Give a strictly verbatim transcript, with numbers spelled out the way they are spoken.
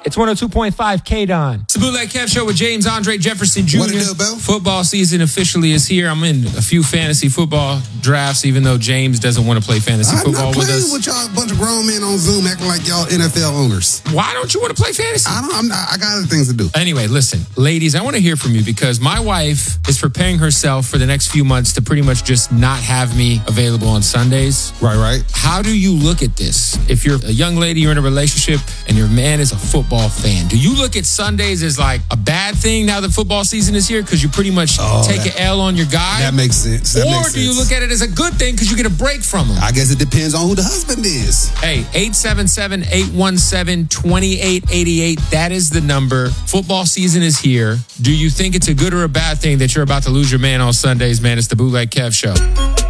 It's one oh two point five K-Don. It's the Bootleg Kev Show with James Andre Jefferson Junior What it do, Bill? Football season officially is here. I'm in a few fantasy football drafts, even though James doesn't want to play fantasy I'm football not with playing us. with y'all, a bunch of grown men on Zoom acting like y'all N F L owners. Why don't you want to play fantasy? I don't. I'm not, I got other things to do. Anyway, listen, ladies, I want to hear from you because my wife is preparing herself for the next few months to pretty much just not have me available on Sundays. Right, right. How do you look at this? If you're a young lady, you're in a relationship, and your man is a football fan, do you look at Sundays as like a bad thing now that football season is here because you pretty much Oh, take that- an L on your guy? That makes sense. That or makes do you sense. look at it as a good thing because you get a break from him? I guess it depends on who the husband is. Hey, eight seven seven, eight one seven, two eight eight eight. That is the number. Football season is here. Do you think it's a good or a bad thing that you're about to lose your man on Sundays, man? It's the Bootleg Kev Show.